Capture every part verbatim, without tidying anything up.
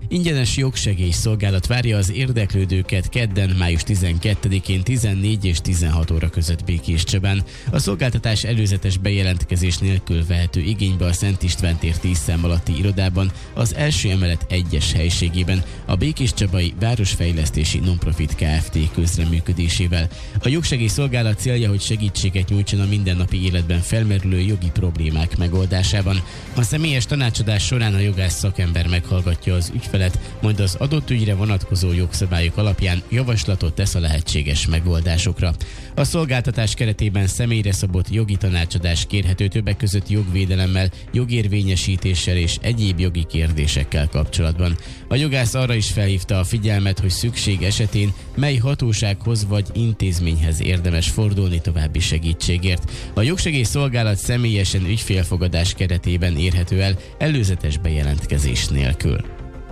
Ingyenes jogsegélyszolgálat várja az érdeklődőket kedden, május tizenkettedikén tizennégy és tizenhat óra között Békéscsabán. A szolgáltatás előzetes bejelentkezés nélkül vehető igénybe a Szent István tér tíz szám alatti irodában, az első emelet egyes helységében, a Békéscsabai Városfejlesztési Nonprofit Kft. Közreműködésével. A jogsegélyszolgálat célja, hogy segítséget nyújtson a mindennapi életben felmerülő jogi problémák megoldásában. A személyes tanácsadás során a jogász szakember meghallgatja az ügyfelet, majd az adott ügyre vonatkozó jogszabályok alapján javaslatot tesz a lehetséges megoldásokra. A szolgáltatás keretében személyre szabott jogi tanácsadás kérhető többek között jogvédelemmel, jogérvényesítéssel és egyéb jogi kérdésekkel kapcsolatban. A jogász arra is felhívta a figyelmet, hogy szükség esetén mely hatósághoz vagy intézményhez érdemes fordulni további segítségért. A jogsegélyszolgálat személyesen ügyfélfogadás keretében érhető el előzetes bejelentkezés nélkül.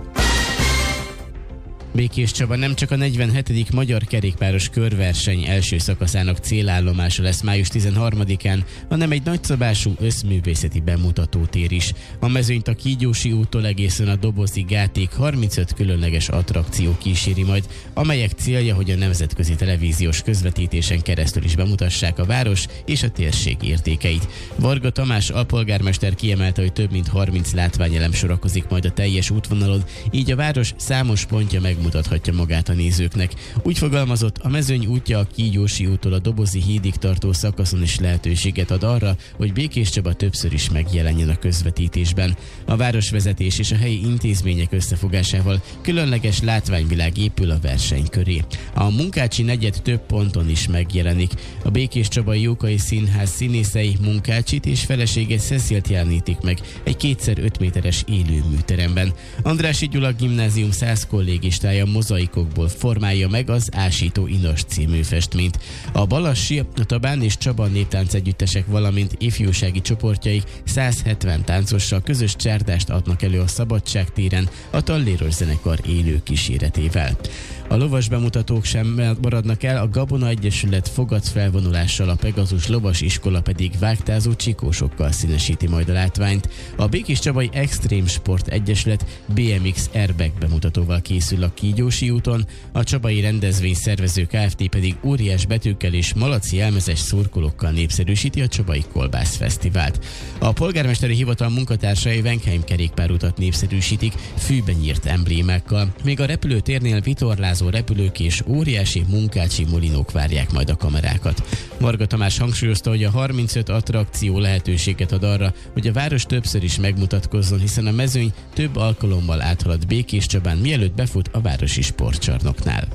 Békéscsaba nem csak a negyvenhetedik Magyar Kerékpáros Körverseny első szakaszának célállomása lesz május tizenharmadikán, hanem egy nagyszabású összművészeti bemutatótér is. A mezőnyt a Kígyósi úttól egészen a Dobozi gátig harmincöt különleges attrakció kíséri majd, amelyek célja, hogy a nemzetközi televíziós közvetítésen keresztül is bemutassák a város és a térség értékeit. Varga Tamás alpolgármester kiemelte, hogy több mint harminc látványelem sorakozik majd a teljes útvonalon, így a város számos pontja meg mutathatja magát a nézőknek. Úgy fogalmazott, a mezőny útja a Kígyósi úttól a Dobozi hídig tartó szakaszon is lehetőséget ad arra, hogy Békéscsaba többször is megjelenjen a közvetítésben. A városvezetés és a helyi intézmények összefogásával különleges látványvilág épül a verseny köré. A Munkácsi negyed több ponton is megjelenik. A Békéscsabai Jókai Színház színészei Munkácsit és felesége Cecilt jelenítik meg egy kétszer öt méteres élő műteremben. Andrássy Gyula Gimnázium száz kollégista mozaikokból formálja meg az Ásító Inas című festményt. A Balassi, a Tabán és Csaba néptánc együttesek, valamint ifjúsági csoportjaik száz hetven táncossal közös csárdást adnak elő a Szabadság téren a Talléros zenekar élő kíséretével. A lovas bemutatók sem maradnak el, a Gabona Egyesület fogadfelvonulással, a Pegazus Lovas Iskola pedig vágtázó csikósokkal színesíti majd a látványt. A Békéscsabai Extrém Sport Egyesület bé em iksz Airbag bemutatóval készül a Kígyósi úton, a Csabai Rendezvény Szervező Kft. Pedig óriás betűkkel és malaci jelmezes szurkolókkal népszerűsíti a Csabai Kolbász Fesztivált. A polgármesteri hivatal munkatársai Wenkheim kerékpárutat népszerűsítik fűben nyírt emblémákkal, még a repülőtérnél vitorlázó repülők és óriási munkácsi molinók várják majd a kamerákat. Varga Tamás hangsúlyozta, hogy a harmincöt attrakció lehetőséget ad arra, hogy a város többször is megmutatkozzon, hiszen a mezőny több alkalommal áthalad Békéscsabán, mielőtt befut a városi sportcsarnoknál.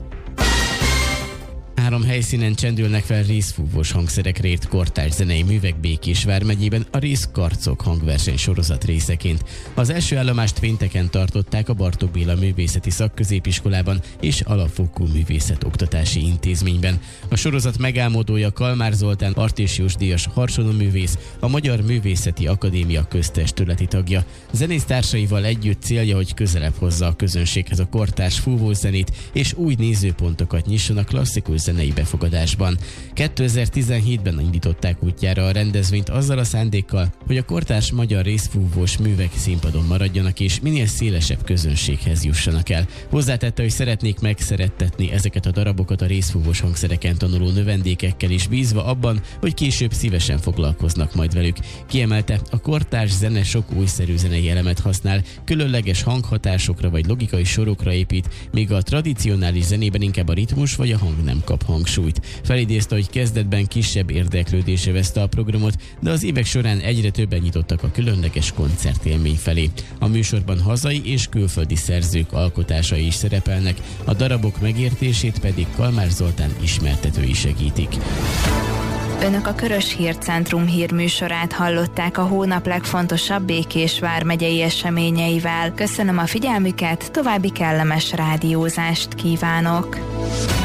Három helyszínen csendülnek fel részfúvós hangszerekre írt kortárs zenei művek Békés vármegyében a Részkarcok hangverseny sorozat részeként. Az első állomást pénteken tartották a Bartók Béla Művészeti Szakközépiskolában és Alapfokú Művészetoktatási Intézményben. A sorozat megálmodója Kalmár Zoltán artésiós díjas harsonaművész, a Magyar Művészeti Akadémia köztestületi tagja. Zenésztársaival együtt célja, hogy közelebb hozza a közönséghez a kortárs fúvózenét és új nézőpontokat nyisson a klasszikus zenei befogadásban. kétezer-tizenhétben indították útjára a rendezvényt azzal a szándékkal, hogy a kortárs magyar részfúvós művek színpadon maradjanak és minél szélesebb közönséghez jussanak el. Hozzátette, hogy szeretnék megszerettetni ezeket a darabokat a részfúvós hangszereken tanuló növendékekkel is, bízva abban, hogy később szívesen foglalkoznak majd velük. Kiemelte, a kortárs zene sok újszerű zenei elemet használ, különleges hanghatásokra vagy logikai sorokra épít, míg a tradicionális zenében inkább a ritmus vagy a hang nem kap hangsúlyt. Felidézte, hogy kezdetben kisebb érdeklődésre veszte a programot, de az évek során egyre többen nyitottak a különleges koncertélmény felé. A műsorban hazai és külföldi szerzők alkotásai is szerepelnek, a darabok megértését pedig Kalmár Zoltán ismertetői segítik. Önök a Körös Hírcentrum hírműsorát hallották a hónap legfontosabb Békés vármegyei eseményeivel. Köszönöm a figyelmüket, további kellemes rádiózást kívánok!